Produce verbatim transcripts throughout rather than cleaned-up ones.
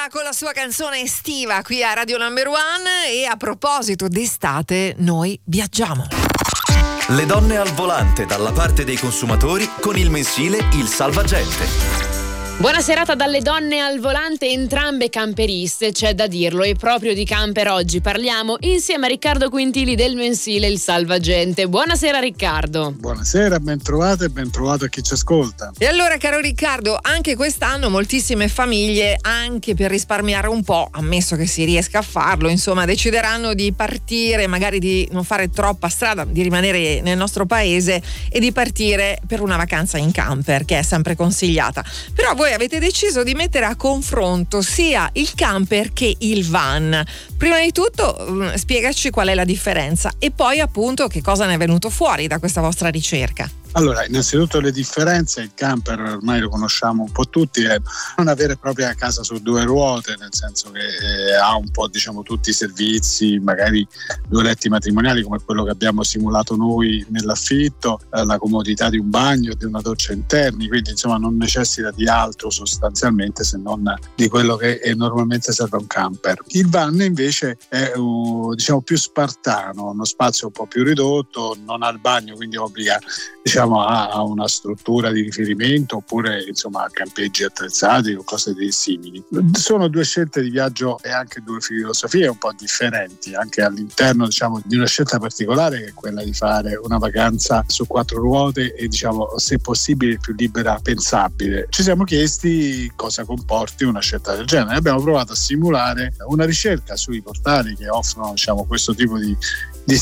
con la sua canzone estiva qui a Radio Number One. E a proposito d'estate, noi viaggiamo. Le donne al volante, dalla parte dei consumatori, con il mensile Il Salvagente. Buona serata dalle donne al volante, entrambe camperiste, c'è da dirlo, e proprio di camper oggi parliamo insieme a Riccardo Quintili del mensile Il Salvagente. Buonasera Riccardo. Buonasera, ben trovato e ben trovato a chi ci ascolta. E allora, caro Riccardo, anche quest'anno moltissime famiglie, anche per risparmiare un po', ammesso che si riesca a farlo, insomma, decideranno di partire, magari di non fare troppa strada, di rimanere nel nostro paese e di partire per una vacanza in camper, che è sempre consigliata. Però voi avete deciso di mettere a confronto sia il camper che il van. Prima di tutto spiegaci qual è la differenza e poi appunto che cosa ne è venuto fuori da questa vostra ricerca. Allora, innanzitutto le differenze: il camper ormai lo conosciamo un po' tutti, è una vera e propria casa su due ruote, nel senso che eh, ha un po', diciamo, tutti i servizi, magari due letti matrimoniali come quello che abbiamo simulato noi nell'affitto, eh, la comodità di un bagno, di una doccia interni, quindi insomma non necessita di altro sostanzialmente se non di quello che è, normalmente serve a un camper. Il van invece è uh, diciamo più spartano, uno spazio un po' più ridotto, non ha il bagno, quindi obbliga, diciamo, a una struttura di riferimento oppure insomma campeggi attrezzati o cose di simili. Sono due scelte di viaggio e anche due filosofie un po' differenti, anche all'interno, diciamo, di una scelta particolare che è quella di fare una vacanza su quattro ruote e, diciamo, se possibile il più libera pensabile. Ci siamo chiesti cosa comporti una scelta del genere. Abbiamo provato a simulare una ricerca sui portali che offrono, diciamo, questo tipo di di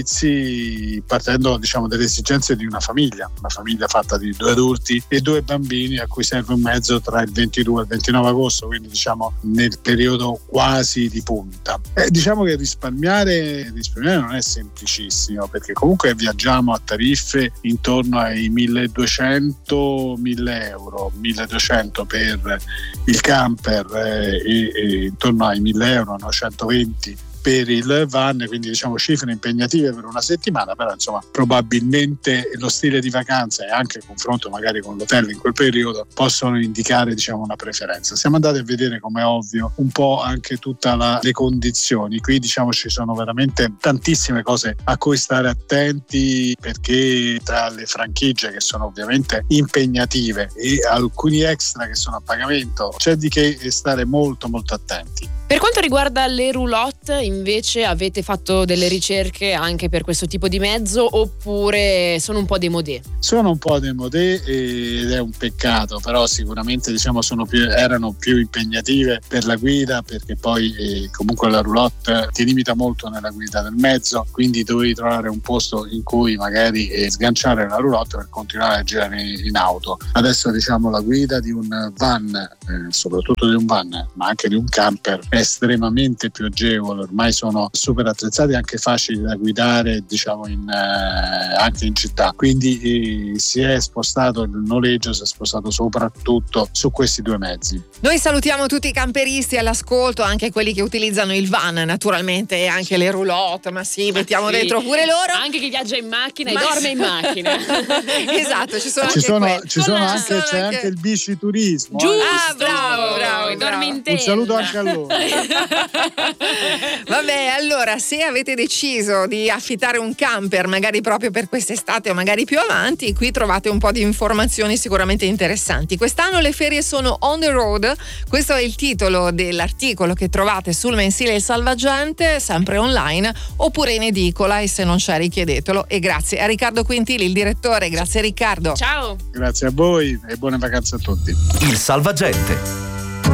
servizi, partendo, diciamo, dalle esigenze di una famiglia, una famiglia fatta di due adulti e due bambini a cui serve un mezzo tra il ventidue e il ventinove agosto, quindi diciamo nel periodo quasi di punta. E diciamo che risparmiare, risparmiare non è semplicissimo, perché comunque viaggiamo a tariffe intorno ai milleduecento mille euro, milleduecento per il camper eh, e, e intorno ai mille euro, no, centoventi per il van, quindi diciamo cifre impegnative per una settimana, però insomma probabilmente lo stile di vacanza e anche il confronto magari con l'hotel in quel periodo possono indicare, diciamo, una preferenza. Siamo andati a vedere, come è ovvio, un po' anche tutte le condizioni. Qui, diciamo, ci sono veramente tantissime cose a cui stare attenti, perché tra le franchigie, che sono ovviamente impegnative, e alcuni extra che sono a pagamento, c'è di che stare molto molto attenti. Per quanto riguarda le roulotte, invece, avete fatto delle ricerche anche per questo tipo di mezzo oppure sono un po' démodé? Sono un po' démodé ed è un peccato, però sicuramente, diciamo, sono più, erano più impegnative per la guida, perché poi eh, comunque la roulotte ti limita molto nella guida del mezzo, quindi dovevi trovare un posto in cui magari eh, sganciare la roulotte per continuare a girare in, in auto. Adesso, diciamo, la guida di un van, eh, soprattutto di un van, ma anche di un camper, è estremamente più agevole. Ormai sono super attrezzati, anche facili da guidare, diciamo, in, eh, anche in città, quindi eh, si è spostato il noleggio, si è spostato soprattutto su questi due mezzi. Noi salutiamo tutti i camperisti all'ascolto, anche quelli che utilizzano il van naturalmente, e anche le roulotte, ma sì, mettiamo sì. dentro pure loro, anche chi viaggia in macchina ma... e dorme in macchina. Esatto, ci sono ci anche sono, quelli. ci sono Sono anche, anche... c'è anche il biciturismo. Giusto, ah, bravo, bravo, dormi in tenda. Un saluto anche a loro. Vabbè, allora, se avete deciso di affittare un camper magari proprio per quest'estate o magari più avanti, qui trovate un po' di informazioni sicuramente interessanti. Quest'anno le ferie sono on the road, questo è il titolo dell'articolo che trovate sul mensile Il Salvagente, sempre online oppure in edicola, e se non c'è richiedetelo. E grazie a Riccardo Quintili, il direttore. Grazie Riccardo. Ciao. Grazie a voi e buone vacanze a tutti. Il Salvagente.